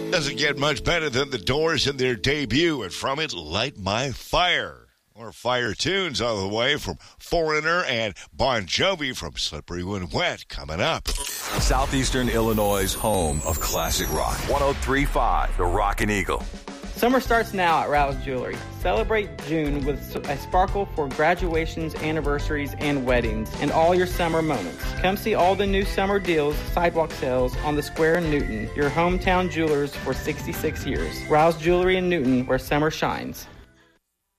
Doesn't get much better than the Doors in their debut, and from it, Light My Fire. More fire tunes all the way from Foreigner and Bon Jovi from Slippery When Wet coming up. Southeastern Illinois' home of classic rock. 103.5, The Rockin' Eagle. Summer starts now at Rouse Jewelry. Celebrate June with a sparkle for graduations, anniversaries, and weddings, and all your summer moments. Come see all the new summer deals, sidewalk sales on the Square in Newton, your hometown jewelers for 66 years. Rouse Jewelry in Newton, where summer shines.